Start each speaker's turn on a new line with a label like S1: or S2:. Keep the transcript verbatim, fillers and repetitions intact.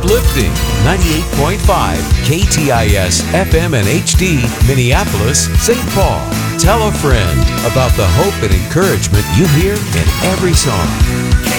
S1: uplifting. ninety-eight point five K T I S F M and H D, Minneapolis, Saint Paul. Tell a friend about the hope and encouragement you hear in every song.